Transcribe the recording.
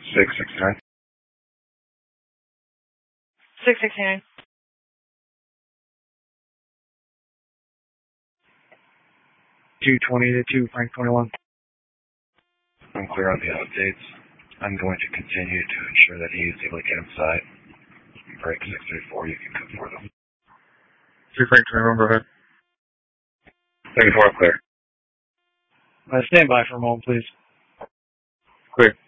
669. 669. 220 to 2, Frank 21. I'm clear on the updates. I'm going to continue to ensure that he is able to get inside. Break 634, you can come for them. 3 Frank 21, go ahead. 34, clear. Stand by for a moment, please. Clear.